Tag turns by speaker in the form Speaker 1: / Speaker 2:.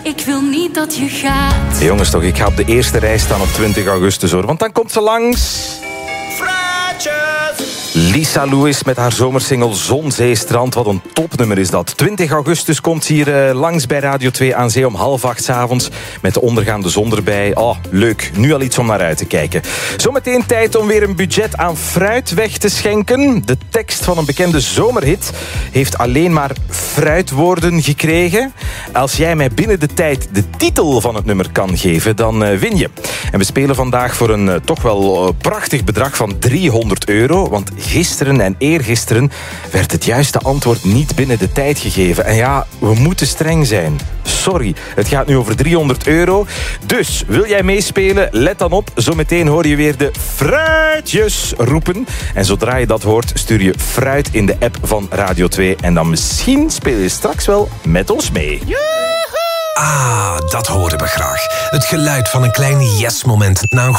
Speaker 1: Ik wil niet dat je gaat.
Speaker 2: Jongens toch, ik ga op de eerste rij staan op 20 augustus hoor. Want dan komt ze langs. Lisa Lewis met haar zomersingle Zon, Zee, Strand. Wat een topnummer is dat. 20 augustus komt ze hier langs bij Radio 2 aan Zee om 7:30 s'avonds. Met de ondergaande zon erbij. Oh, leuk. Nu al iets om naar uit te kijken. Zometeen tijd om weer een budget aan fruit weg te schenken. De tekst van een bekende zomerhit heeft alleen maar fruitwoorden gekregen. Als jij mij binnen de tijd de titel van het nummer kan geven, dan win je. En we spelen vandaag voor een toch wel prachtig bedrag van €300. Want gisteren en eergisteren werd het juiste antwoord niet binnen de tijd gegeven. En ja, we moeten streng zijn. Sorry, het gaat nu over €300. Dus, wil jij meespelen? Let dan op. Zometeen hoor je weer de fruitjes roepen. En zodra je dat hoort, stuur je fruit in de app van Radio 2. En dan misschien speel je straks wel met ons mee.
Speaker 3: Ah, dat horen we graag. Het geluid van een klein yes-moment na een